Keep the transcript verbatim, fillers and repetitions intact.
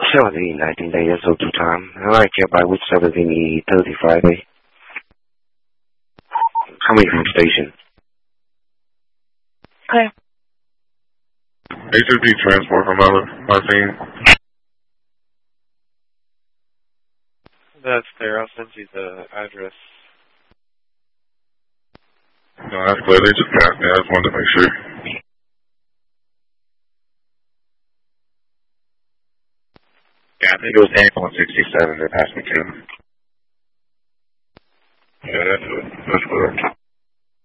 seventeen, nineteen days, so two time. Alright, care by which seventeen, Thursday, Friday. Coming from station. Okay. H S D transport from Martine. That's there. I'll send you the address. No, that's clear. They just passed me. I just wanted to make sure. Yeah, I think it was Airport sixty-seven that passed me too. Yeah, that's it. That's clear.